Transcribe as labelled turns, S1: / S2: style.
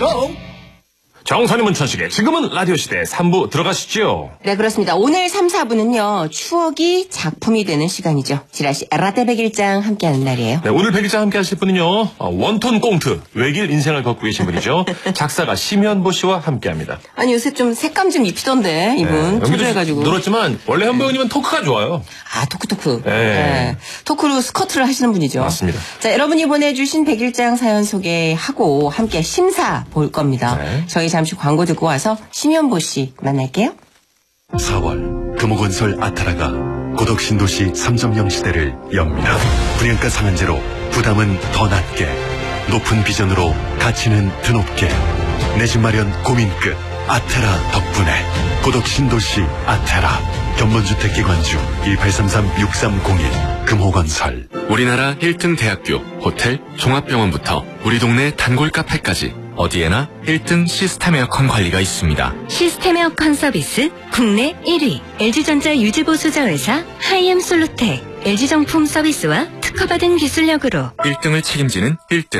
S1: go! 정선이 문천식의 지금은 라디오 시대 3부 들어가시죠.
S2: 네, 그렇습니다. 오늘 3, 4부는요. 추억이 작품이 되는 시간이죠. 지라시 라떼 백일장 함께하는 날이에요.
S1: 네, 오늘 백일장 함께 하실 분은요. 원톤 꽁트, 외길 인생을 걷고 계신 분이죠. 작사가 심현보 씨와 함께합니다.
S2: 아니, 요새 좀 색감 좀 입히던데, 이분. 초조해가지고.
S1: 늘었지만 원래 현보 형님은 토크가 좋아요.
S2: 아, 토크.
S1: 네.
S2: 네. 토크로 스커트를 하시는 분이죠.
S1: 맞습니다.
S2: 자, 여러분이 보내주신 백일장 사연 소개하고 함께 심사 볼 겁니다.
S1: 네.
S2: 저희 잠시 광고 듣고 와서 심현보 씨 만날게요.
S3: 4월 금호건설 아타라가 고덕신도시 3.0 시대를 엽니다. 분양가 상한제로 부담은 더 낮게, 높은 비전으로 가치는 드높게, 내 집 마련 고민 끝 아타라 덕분에 고덕신도시 아타라. 견본주택기관주 1833-6301 금호건설.
S4: 우리나라 1등 대학교, 호텔, 종합병원부터 우리 동네 단골 카페까지 어디에나 1등 시스템 에어컨 관리가 있습니다.
S5: 시스템 에어컨 서비스 국내 1위 LG전자 유지보수자회사 하이엠솔루텍. LG정품 서비스와 특허받은 기술력으로
S4: 1등을 책임지는 1등